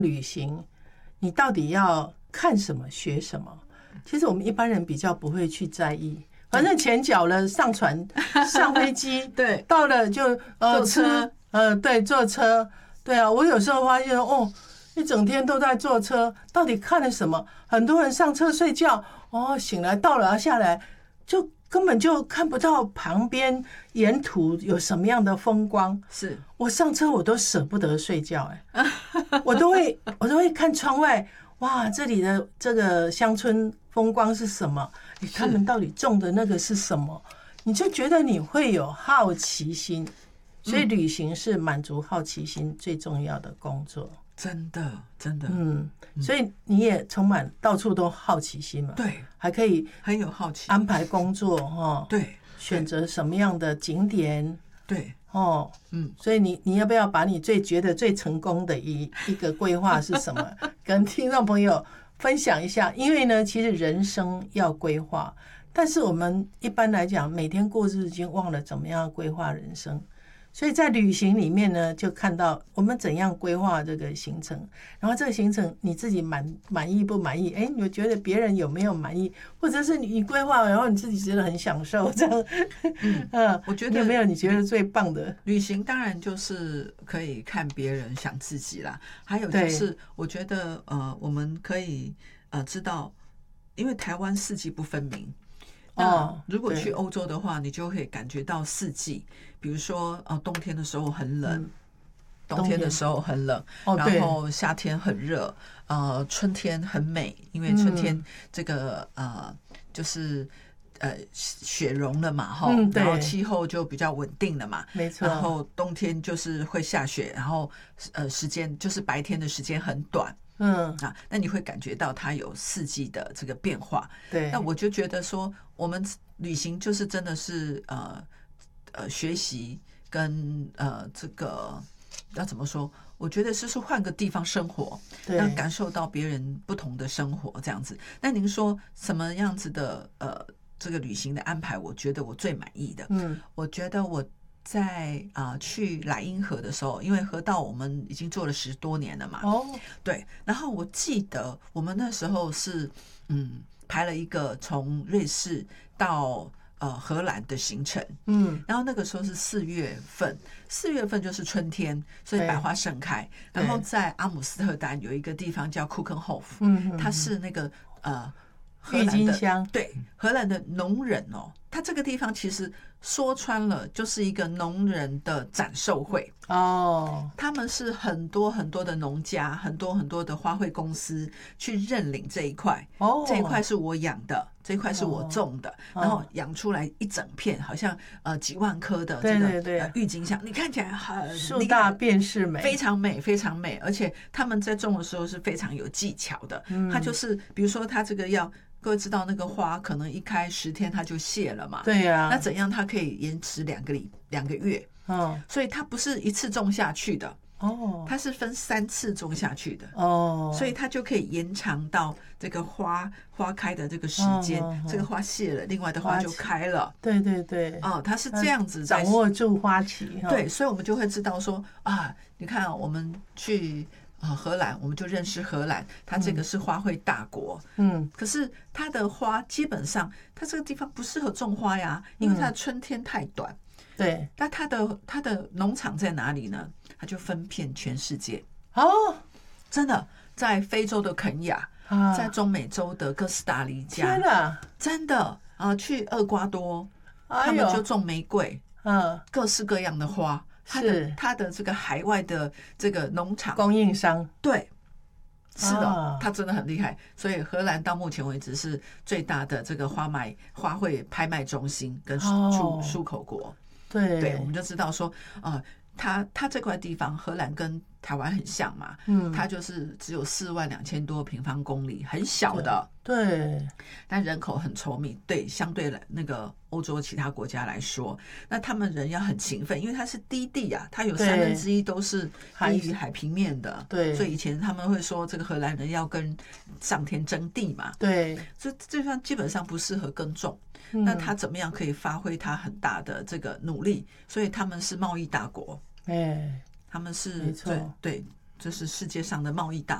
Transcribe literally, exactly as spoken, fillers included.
旅行，你到底要看什么学什么？其实我们一般人比较不会去在意，反正钱缴了，上船上飞机， 对， 到了就呃吃，呃对，坐车，对啊，我有时候发现哦，一整天都在坐车，到底看了什么？很多人上车睡觉，哦，醒来到了下来就根本就看不到旁边沿途有什么样的风光。 是我上车我都舍不得睡觉，哎，我都会我都会看窗外，哇，这里的这个乡村风光是什么？他们到底种的那个是什么？你就觉得你会有好奇心，所以旅行是满足好奇心最重要的工作。 真的，真的， 嗯，所以你也充满到处都好奇心嘛？ 对， 还可以很有好奇， 安排工作哈， 对， 选择什么样的景点， 对， 哦，嗯，所以你你要不要把你最觉得最成功的一一个规划是什么，跟听众朋友分享一下？因为呢，其实人生要规划，但是我们一般来讲，每天过日子已经忘了怎么样规划人生。所以在旅行里面呢，就看到我们怎样规划这个行程，然后这个行程你自己满满意不满意？哎，你觉得别人有没有满意？或者是你规划，然后你自己觉得很享受，这样？嗯， 我觉得有没有你觉得最棒的旅行？当然就是可以看别人想自己啦，还有就是我觉得呃，我们可以呃知道，因为台湾四季不分明。那如果去欧洲的话，你就可以感觉到四季，比如说呃冬天的时候很冷，冬天的时候很冷，然后夏天很热，呃春天很美，因为春天这个呃就是呃雪融了嘛哈，然后气候就比较稳定了嘛， 没错。 然后冬天就是会下雪，然后呃时间就是白天的时间很短。嗯啊，那你会感觉到它有四季的这个变化。 对， 那我就觉得说，我们旅行就是真的是呃呃学习跟呃这个要怎么说？我觉得是说换个地方生活，让感受到别人不同的生活这样子。那您说什么样子的呃这个旅行的安排？我觉得我最满意的，嗯，我觉得我。在啊、呃、去莱茵河的时候，因为河道我们已经做了十多年了嘛，哦，对，然后我记得我们那时候是嗯排了一个从瑞士到呃荷兰的行程，嗯，然后那个时候是四月份，四月份就是春天，所以百花盛开。然后在阿姆斯特丹有一个地方叫库肯霍夫，嗯，它是那个呃郁金香， 对，荷兰的农人哦，它这个地方其实。说穿了就是一个农人的展售会哦，他们是很多很多的农家，很多很多的花卉公司去认领这一块哦，这一块是我养的，这一块是我种的，哦、然后养出来一整片，好像呃几万棵的这个对对对、呃、郁金香，你看起来很树大便是美， 非常美非常美，而且他们在种的时候是非常有技巧的，嗯、它就是比如说它这个要。各位知道那个花可能一开十天它就谢了嘛？ 对呀、啊。 那怎样它可以延迟两个礼两个月？哦，所以它不是一次种下去的哦，它是分三次种下去的哦，所以它就可以延长到这个花花开的这个时间。哦、这个花谢了，另外的花就开了。 对对对， 哦，它是这样子掌握住花期。 对，所以我们就会知道说啊，你看、哦、我们去。啊，荷兰我们就认识荷兰，它这个是花卉大国，嗯，可是它的花基本上，它这个地方不适合种花呀，因为它的春天太短。嗯、 对， 那它的它的农场在哪里呢？它就分遍全世界哦， 真的，在非洲的肯亚，啊、在中美洲的哥斯达黎加， 天哪， 真的啊，去厄瓜多，哎、他们就种玫瑰，嗯，各式各样的花。他的他的这个海外的这个农场供应商， 对，是的，啊、他真的很厉害。所以荷兰到目前为止是最大的这个花卖花卉拍卖中心跟出、哦、出口国。 对， 对，我们就知道说，呃，他他这块地方，荷兰跟台湾很像嘛，嗯，它就是只有四万两千多平方公里，很小的， 对，对但人口很稠密，对，相对那个欧洲其他国家来说，那他们人要很勤奋，因为它是低地啊，它有三分之一都是低于海平面的，对，所以以前他们会说这个荷兰人要跟上天争地嘛， 对， 这这地方基本上不适合耕种。嗯、那他怎么样可以发挥他很大的这个努力？所以他们是贸易大国，哎，他们是对对就是世界上的贸易大